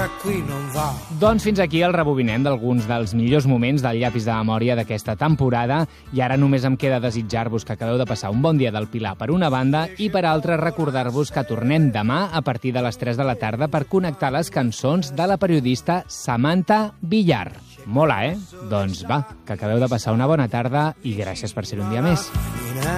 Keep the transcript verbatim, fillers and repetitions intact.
allora qui non va. Doncs fins aquí el rebobinem d'alguns dels millors moments del llapis de memòria d'aquesta temporada, i ara només em queda desitjar-vos que acabeu de passar un bon dia del Pilar per una banda i per altra recordar-vos que tornem demà a partir de les tres de la tarda per connectar les cançons de la periodista Samantha Villar. Mola, eh? Doncs va, que acabeu de passar una bona tarda i gràcies per ser un dia més.